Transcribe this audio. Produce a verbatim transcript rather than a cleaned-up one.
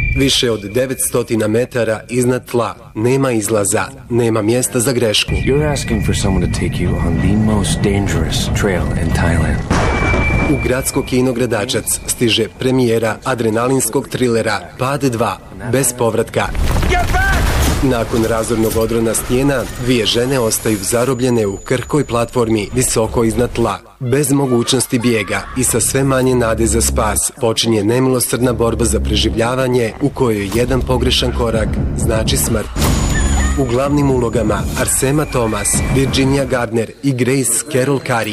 Više od devetsto metara iznad tla, nema izlaza, nema mjesta za grešku. You're asking for someone to take you on the most dangerous trail in Thailand. U gradsko kino Gradačac stiže premijera adrenalinskog trilera Pad dva, bez povratka. Nakon razornog odrona stijena, dvije žene ostaju zarobljene u krhkoj platformi visoko iznad tla. Bez mogućnosti bijega i sa sve manje nade za spas počinje nemilosrdna borba za preživljavanje u kojoj jedan pogrešan korak znači smrt. U glavnim ulogama Arsema Thomas, Virginia Gardner i Grace Carol Curry.